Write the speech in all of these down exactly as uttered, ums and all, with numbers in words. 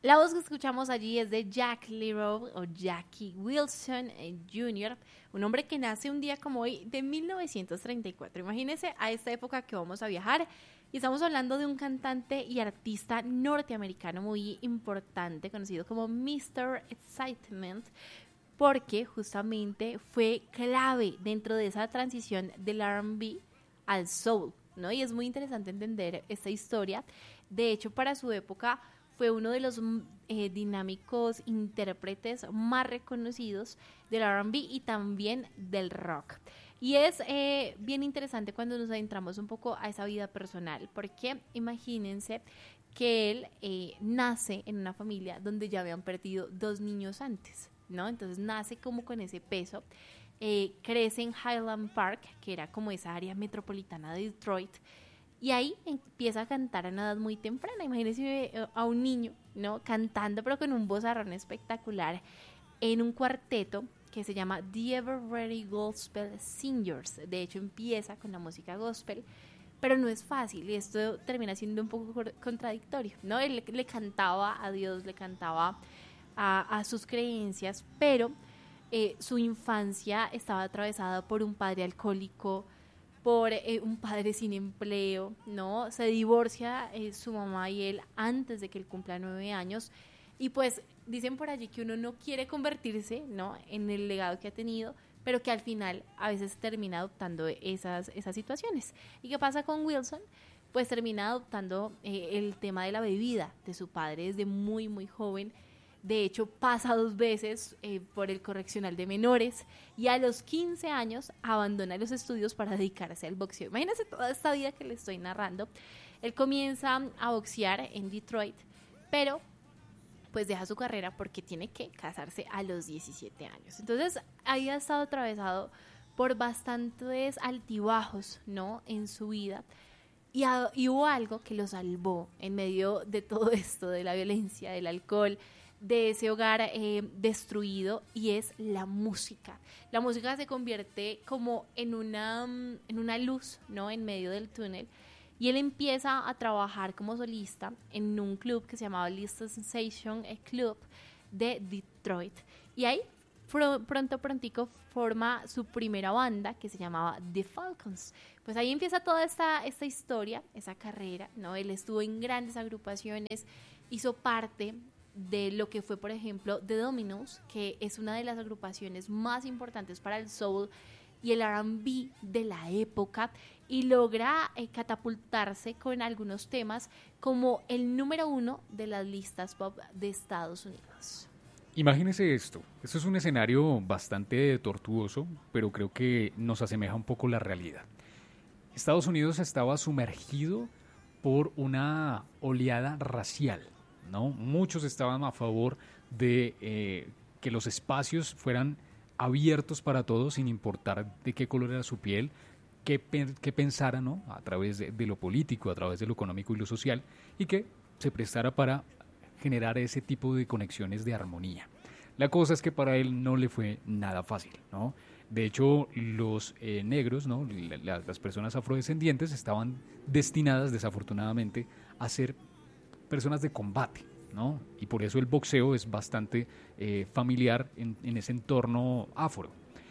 La voz que escuchamos allí es de Jack Leroy o Jackie Wilson junior, un hombre que nace un día como hoy de mil novecientos treinta y cuatro. Imagínense a esta época que vamos a viajar y estamos hablando de un cantante y artista norteamericano muy importante, conocido como míster Excitement, porque justamente fue clave dentro de esa transición del R and B al soul, ¿no? Y es muy interesante entender esta historia. De hecho, para su época fue uno de los eh, dinámicos intérpretes más reconocidos del R and B y también del rock. Y es eh, bien interesante cuando nos adentramos un poco a esa vida personal, porque imagínense que él eh, nace en una familia donde ya habían perdido dos niños antes, ¿no? Entonces nace como con ese peso, eh, crece en Highland Park, que era como esa área metropolitana de Detroit, y ahí empieza a cantar a una edad muy temprana. Imagínense a un niño, ¿no? Cantando, pero con un vozarrón espectacular, en un cuarteto que se llama The Ever Ready Gospel Singers. De hecho, empieza con la música gospel, pero no es fácil y esto termina siendo un poco contradictorio, ¿no? Él le, le cantaba a Dios, le cantaba a, a sus creencias, pero eh, su infancia estaba atravesada por un padre alcohólico, por eh, un padre sin empleo, ¿no? Se divorcia eh, su mamá y él antes de que él cumpla nueve años y pues dicen por allí que uno no quiere convertirse, ¿no?, en el legado que ha tenido, pero que al final a veces termina adoptando esas, esas situaciones. ¿Y qué pasa con Wilson? Pues termina adoptando eh, el tema de la bebida de su padre desde muy, muy joven. De hecho, pasa dos veces eh, por el correccional de menores y a los quince años abandona los estudios para dedicarse al boxeo. Imagínense toda esta vida que le estoy narrando. Él comienza a boxear en Detroit, pero pues deja su carrera porque tiene que casarse a los diecisiete años. Entonces, ahí ha estado atravesado por bastantes altibajos, ¿no?, en su vida. Y, a, y hubo algo que lo salvó en medio de todo esto, de la violencia, del alcohol, de ese hogar eh, destruido, y es la música. La música se convierte como en una, en una luz, ¿no?, en medio del túnel. Y él empieza a trabajar como solista en un club que se llamaba Lista Sensation Club de Detroit. Y ahí pr- pronto, prontico, forma su primera banda que se llamaba The Falcons. Pues ahí empieza toda esta, esta historia, esa carrera, ¿no? Él estuvo en grandes agrupaciones, hizo parte de lo que fue, por ejemplo, The Dominos, que es una de las agrupaciones más importantes para el soul y el R and B de la época, y logra eh, catapultarse con algunos temas como el número uno de las listas pop de Estados Unidos. Imagínese esto, esto es un escenario bastante tortuoso, pero creo que nos asemeja un poco la realidad. Estados Unidos estaba sumergido por una oleada racial, ¿no? Muchos estaban a favor de eh, que los espacios fueran abiertos para todos, sin importar de qué color era su piel, qué, qué pensara, ¿no?, a través de, de lo político, a través de lo económico y lo social, y que se prestara para generar ese tipo de conexiones de armonía. La cosa es que para él no le fue nada fácil, ¿no? De hecho, los eh, negros, ¿no?, la, las personas afrodescendientes estaban destinadas, desafortunadamente, a ser personas de combate, ¿no? Y por eso el boxeo es bastante eh, familiar en, en ese entorno afro.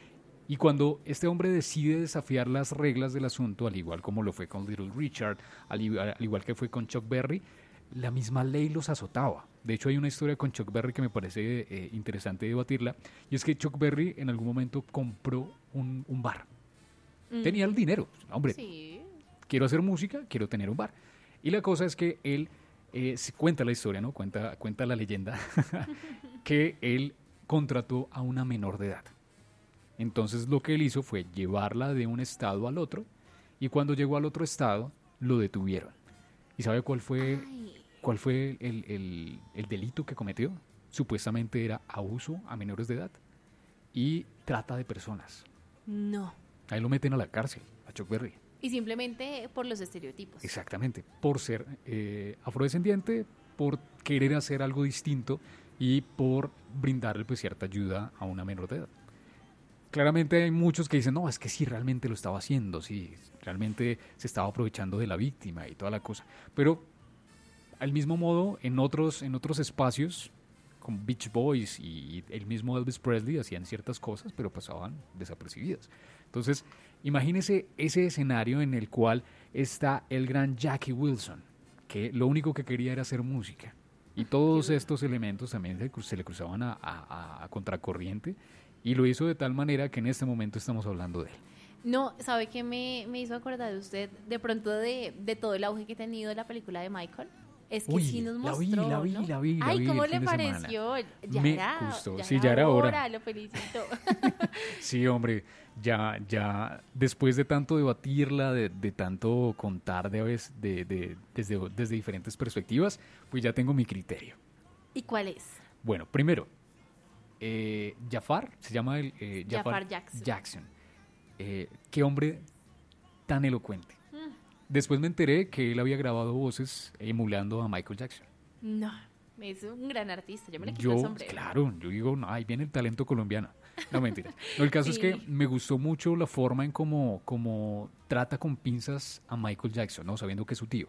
Y cuando este hombre decide desafiar las reglas del asunto, al igual como lo fue con Little Richard, al igual, al igual que fue con Chuck Berry, la misma ley los azotaba. De hecho, hay una historia con Chuck Berry que me parece eh, interesante debatirla, y es que Chuck Berry en algún momento compró un, un bar. Mm. Tenía el dinero. Hombre, sí. Quiero hacer música, quiero tener un bar. Y la cosa es que él, eh, se cuenta la historia, ¿no? Cuenta, cuenta la leyenda, que él contrató a una menor de edad. Entonces lo que él hizo fue llevarla de un estado al otro, y cuando llegó al otro estado lo detuvieron. ¿Y sabe cuál fue, cuál fue el, el, el delito que cometió? Supuestamente era abuso a menores de edad y trata de personas. No. Ahí lo meten a la cárcel, a Chuck Berry. Y simplemente por los estereotipos. Exactamente, por ser eh, afrodescendiente, por querer hacer algo distinto y por brindarle pues cierta ayuda a una menor de edad. Claramente hay muchos que dicen, no, es que sí, realmente lo estaba haciendo, sí, realmente se estaba aprovechando de la víctima y toda la cosa. Pero al mismo modo, en otros, en otros espacios, como Beach Boys y el mismo Elvis Presley hacían ciertas cosas, pero pasaban desapercibidas. Entonces, imagínese ese escenario en el cual está el gran Jackie Wilson, que lo único que quería era hacer música. Y todos estos elementos también se, se le cruzaban a, a, a contracorriente, y lo hizo de tal manera que en este momento estamos hablando de él. No, ¿sabe qué me, me hizo acordar de usted? De pronto de, de todo el auge que ha tenido la película de Michael. Es que Uy, sí nos la mostró, vi, la vi, ¿no? la vi, la Ay, vi ¿cómo el le fin de pareció? Ya Me era, gustó, ya sí, era ya era hora. hora, lo felicito. Sí, hombre, ya, ya después de tanto debatirla, de, de tanto contar de, vez- de, de- desde, desde diferentes perspectivas, pues ya tengo mi criterio. ¿Y cuál es? Bueno, primero, eh, Jafar, se llama el eh, Jafar, Jafar Jackson. Jackson. Eh, qué hombre tan elocuente. Mm, Después me enteré que él había grabado voces emulando a Michael Jackson. No, es un gran artista, yo me le quito el Yo, sombrero. claro, yo digo, no, ahí viene el talento colombiano. No, mentira. No, el caso es Sí. que me gustó mucho la forma en cómo, cómo trata con pinzas a Michael Jackson, ¿no? Sabiendo que es su tío.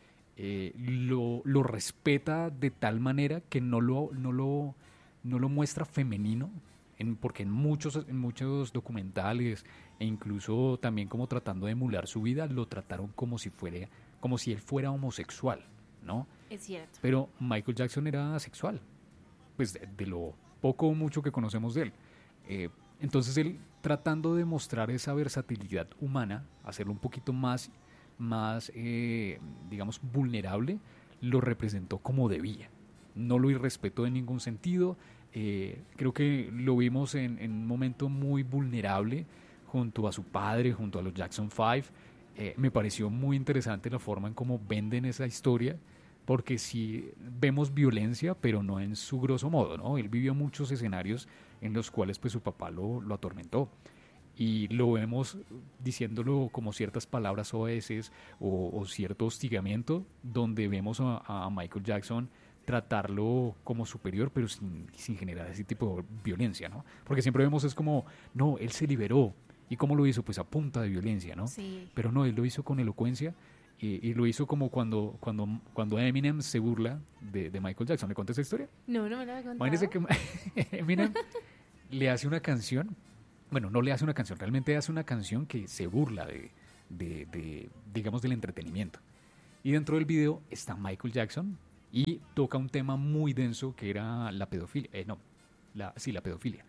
Eh, lo, lo respeta de tal manera que no lo, no lo, no lo muestra femenino, en, porque en muchos, en muchos documentales e incluso también como tratando de emular su vida, lo trataron como si fuera, como si él fuera homosexual, ¿no? Es cierto. Pero Michael Jackson era asexual, pues de, de lo poco o mucho que conocemos de él. Eh, entonces él, tratando de mostrar esa versatilidad humana, hacerlo un poquito más, más eh, digamos, vulnerable, lo representó como debía. No lo irrespetó en ningún sentido. Eh, creo que lo vimos en, en un momento muy vulnerable junto a su padre, junto a los Jackson Five. Eh, me pareció muy interesante la forma en cómo venden esa historia, porque sí vemos violencia, pero no en su grosso modo, ¿no? Él vivió muchos escenarios en los cuales pues su papá lo, lo atormentó. Y lo vemos diciéndolo como ciertas palabras oeces o, o cierto hostigamiento, donde vemos a, a Michael Jackson tratarlo como superior, pero sin, sin generar ese tipo de violencia, ¿no? Porque siempre vemos es como, no, él se liberó. ¿Y cómo lo hizo? Pues a punta de violencia, ¿no? Sí. Pero no, él lo hizo con elocuencia y, y lo hizo como cuando, cuando, cuando Eminem se burla de, de Michael Jackson. ¿Le conté esa historia? No, no me lo había contado. Imagínese que Eminem le hace una canción, bueno, no le hace una canción, realmente hace una canción que se burla de, de, de, digamos, del entretenimiento. Y dentro del video está Michael Jackson y toca un tema muy denso que era la pedofilia, eh, no, la, sí, la pedofilia.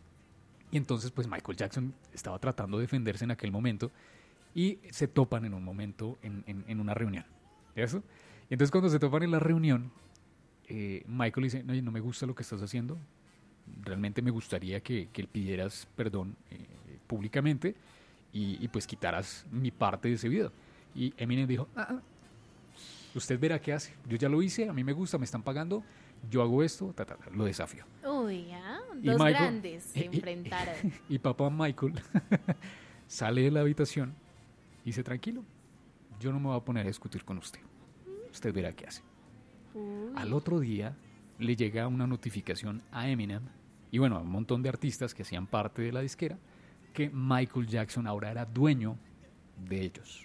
Y entonces, pues Michael Jackson estaba tratando de defenderse en aquel momento y se topan en un momento en, en, en una reunión. ¿Eso? Y entonces cuando se topan en la reunión, eh, Michael dice, oye, no me gusta lo que estás haciendo, realmente me gustaría que, que pidieras perdón eh, públicamente y, y pues quitaras mi parte de ese video. Y Eminem dijo, ah, ah, usted verá qué hace, yo ya lo hice, a mí me gusta, me están pagando, yo hago esto, ta, ta, ta, lo desafío. Uy, ¿ah? Y Dos Michael- grandes se y- y- enfrentaron. Y papá Michael sale de la habitación y dice, tranquilo, yo no me voy a poner a discutir con usted. Usted verá qué hace. Uy. Al otro día le llega una notificación a Eminem y bueno, a un montón de artistas que hacían parte de la disquera que Michael Jackson ahora era dueño de ellos.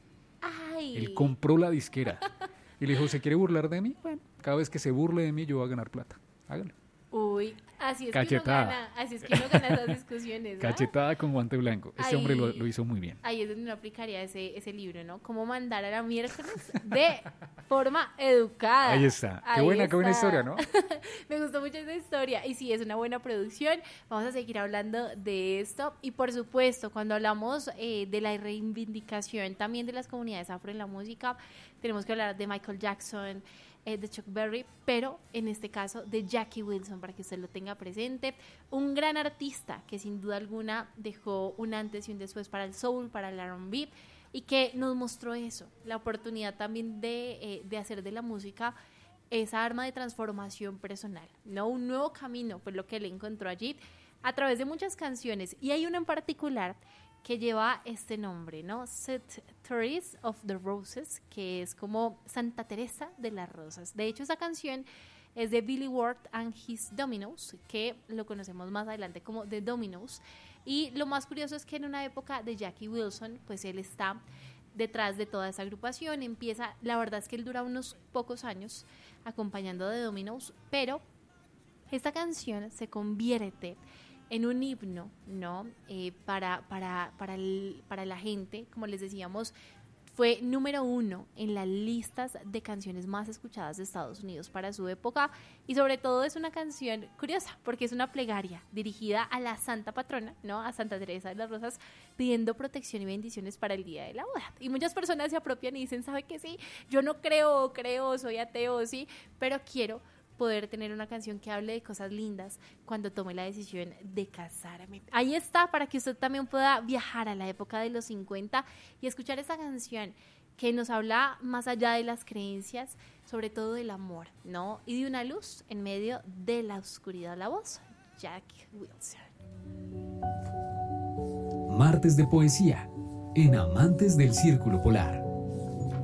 Ay. Él compró la disquera y le dijo, ¿se quiere burlar de mí? Bueno, cada vez que se burle de mí yo voy a ganar plata. Hágalo. Uy, así es Cachetada. que uno gana, así es que uno gana esas discusiones, ¿no? Cachetada con guante blanco. Este Ay. hombre lo, lo hizo muy bien. Ahí es donde uno aplicaría ese, ese libro, ¿no? Cómo mandar a la miércoles de forma educada. Ahí está. Qué Ahí buena, qué buena está. historia, ¿no? Me gustó mucho esa historia y sí, es una buena producción. Vamos a seguir hablando de esto y por supuesto, cuando hablamos eh, de la reivindicación también de las comunidades afro en la música, tenemos que hablar de Michael Jackson, eh, de Chuck Berry, pero en este caso de Jackie Wilson, para que usted lo tenga presente. Un gran artista que sin duda alguna dejó un antes y un después para el soul, para el R and B y que nos mostró eso, la oportunidad también de, eh, de hacer de la música esa arma de transformación personal, ¿no? Un nuevo camino, pues lo que él encontró allí a través de muchas canciones. Y hay una en particular que lleva este nombre, ¿no? Saint Therese of the Roses, que es como Santa Teresa de las Rosas. De hecho, esa canción es de Billy Ward and His Dominoes, que lo conocemos más adelante como The Dominoes. Y lo más curioso es que en una época de Jackie Wilson, pues él está detrás de toda esa agrupación. Empieza, la verdad es que él dura unos pocos años acompañando de Dominoes, pero esta canción se convierte en un himno, ¿no? Eh, para, para, para, el, para la gente, como les decíamos, fue número uno en las listas de canciones más escuchadas de Estados Unidos para su época, y sobre todo es una canción curiosa porque es una plegaria dirigida a la santa patrona, ¿no? A Santa Teresa de las Rosas, pidiendo protección y bendiciones para el día de la boda. Y muchas personas se apropian y dicen, ¿sabe qué? Sí, yo no creo, creo, soy ateo, sí, pero quiero poder tener una canción que hable de cosas lindas cuando tome la decisión de casarme. Ahí está, para que usted también pueda viajar a la época de los cincuenta y escuchar esta canción que nos habla más allá de las creencias, sobre todo del amor, ¿no? Y de una luz en medio de la oscuridad. La voz, Jack Wilson. Martes de Poesía, en Amantes del Círculo Polar.